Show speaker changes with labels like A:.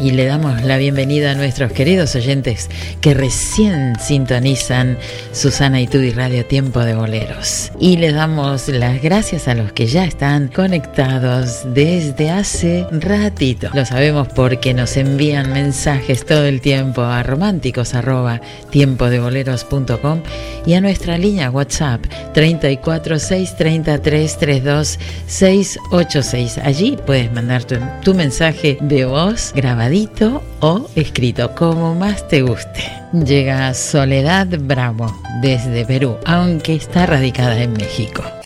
A: y le damos la bienvenida a nuestros queridos oyentes que recién sintonizan Susana y Tudy Radio Tiempo de Boleros. Y les damos las gracias a los que ya están conectados desde hace ratito. Lo sabemos porque nos envían mensajes todo el tiempo a románticos@tiempodevoleros.com y a nuestra línea WhatsApp 34 633 32 686. Allí puedes mandar tu mensaje de voz grabadito o escrito, como más te guste. Llega Soledad Bravo desde Perú, aunque está radicada en México.